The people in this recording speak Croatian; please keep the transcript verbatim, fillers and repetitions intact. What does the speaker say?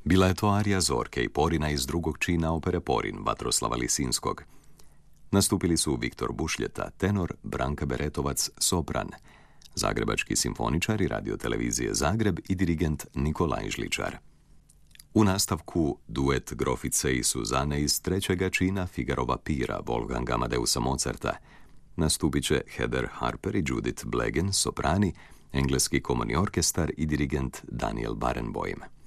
Bila je to arija Zorke i Porina iz drugog čina opere Porin Vatroslava Lisinskog. Nastupili su Viktor Bušljeta, tenor, Branka Beretovac, sopran, zagrebački simfoničar i radiotelevizije Zagreb i dirigent Nikolaj Žličar. U nastavku duet Grofice i Suzane iz trećega čina Figarova pira Wolfganga Amadeusa Mozarta. Nastupit će Heather Harper i Judith Blegen, soprani, engleski komorni orkestar i dirigent Daniel Barenboim.